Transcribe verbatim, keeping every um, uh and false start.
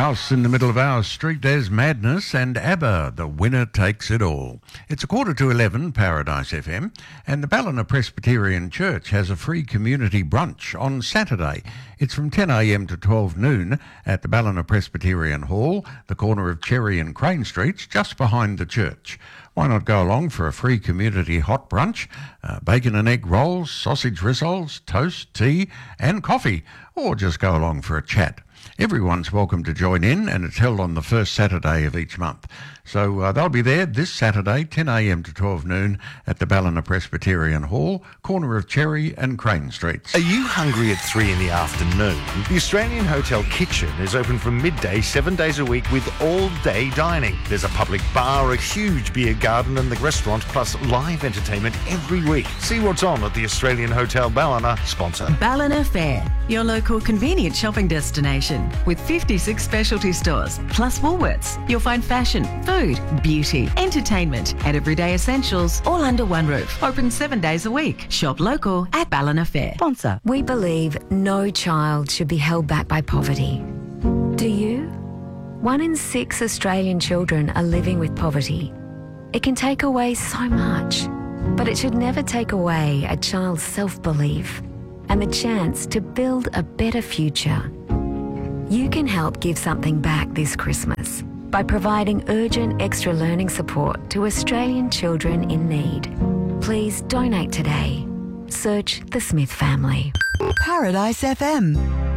House in the middle of our street, there's Madness and ABBA, The Winner Takes It All. It's a quarter to eleven, Paradise F M, and the Ballina Presbyterian Church has a free community brunch on Saturday. It's from ten a m to twelve noon at the Ballina Presbyterian Hall, the corner of Cherry and Crane Streets, just behind the church. Why not go along for a free community hot brunch, uh, bacon and egg rolls, sausage rissoles, toast, tea and coffee, or just go along for a chat. Everyone's welcome to join in, and it's held on the first Saturday of each month. So uh, they'll be there this Saturday, ten a m to twelve noon at the Ballina Presbyterian Hall, corner of Cherry and Crane Streets. Are you hungry at three in the afternoon? The Australian Hotel Kitchen is open from midday, seven days a week with all-day dining. There's a public bar, a huge beer garden and the restaurant, plus live entertainment every week. See what's on at the Australian Hotel Ballina, sponsor. Ballina Fair, your local convenient shopping destination with fifty-six specialty stores, plus Woolworths. You'll find fashion, food, beauty, entertainment and everyday essentials all under one roof. Open seven days a week. Shop local at Ballina Fair. Sponsor. We believe no child should be held back by poverty. Do you? One in six Australian children are living with poverty. It can take away so much, but it should never take away a child's self-belief and the chance to build a better future. You can help give something back this Christmas by providing urgent extra learning support to Australian children in need. Please donate today. Search the Smith family. Paradise F M.